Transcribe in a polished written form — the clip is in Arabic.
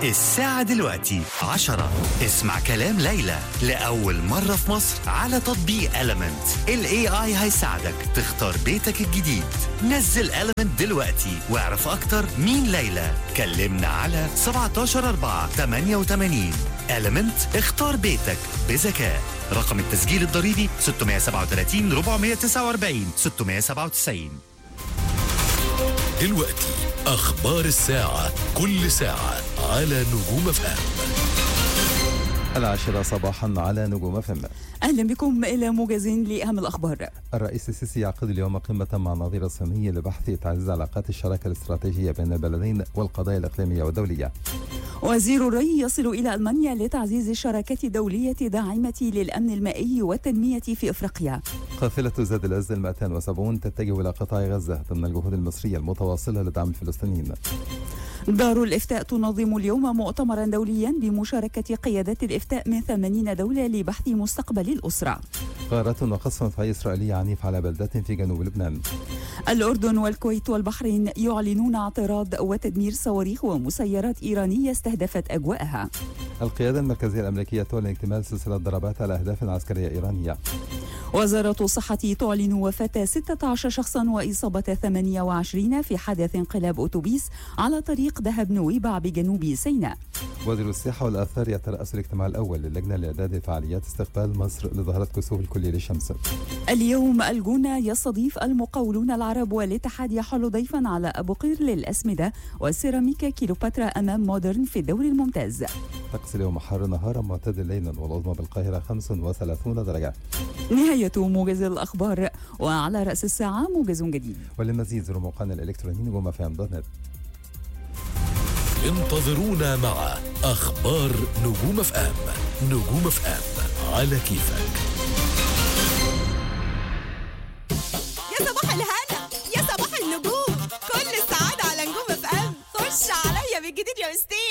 الساعة دلوقتي 10. اسمع كلام ليلى لأول مرة في مصر على تطبيق Element. ال AI هيساعدك تختار بيتك الجديد. نزل Element دلوقتي واعرف أكتر مين ليلى. كلمنا على 17/4/88. Element، اختار بيتك بذكاء. رقم التسجيل الضريبي 637 449 697. دلوقتي أخبار الساعة، كل ساعة على نجوم FM. 10 صباحا على نجوم FM. أهلا بكم إلى موجز لأهم الأخبار. الرئيس السيسي يعقد اليوم قمة مع النظير الصيني لبحث تعزيز علاقات الشراكة الاستراتيجية بين البلدين والقضايا الإقليمية والدولية. وزير الري يصل إلى ألمانيا لتعزيز الشراكات الدولية داعمة للأمن المائي والتنمية في أفريقيا. قافلة زاد العز 270 تتجه إلى قطاع غزة ضمن الجهود المصرية المتواصلة لدعم الفلسطينيين. دار الإفتاء تنظم اليوم مؤتمرا دوليا بمشاركة قيادات الإفتاء من 80 دولة لبحث مستقبل الأسرة. غارات وقصف مدفعي إسرائيلي عنيف على بلدات في جنوب لبنان. الأردن والكويت والبحرين يعلنون اعتراض وتدمير صواريخ ومسيرات إيرانية استهدفت أجواءها. القيادة المركزية الأمريكية تعلن اكتمال سلسلة ضربات على أهداف عسكرية إيرانية. وزارة الصحة تعلن وفاة 16 شخصا وإصابة 28 في حادث انقلاب أتوبيس على طريق دهب نويبع بجنوب سيناء. وزير السياحة والآثار يترأس الاجتماع الأول للجنة لإعداد فعاليات استقبال مصر لظاهرة كسوف الكلية للشمس. اليوم الجونة يستضيف المقاولون العرب والاتحاد يحل ضيفا على أبو قير للأسمدة والسيراميكا كيلوباترا أمام مودرن في الدوري الممتاز. طقس اليوم حار نهارا معتدل ليلا والعظمى بالقاهرة 35 درجة. نهاية موجز الأخبار، وعلى رأس الساعة موجز جديد. وللمزيد زوروا موقعنا الإلكتروني نجوم FM.net. انتظرونا مع أخبار نجوم FM. نجوم FM على كيفك. يا صباح الهنا، يا صباح النجوم، كل السعادة على نجوم FM. خش عليا بالجديد يا مستين.